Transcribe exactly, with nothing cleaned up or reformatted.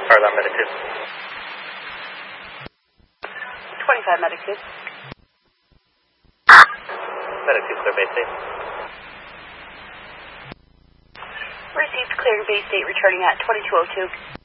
Paragon Medic two. twenty-five Medic two. Medic two, clear base state. Received clearing base state, returning at twenty-two oh two.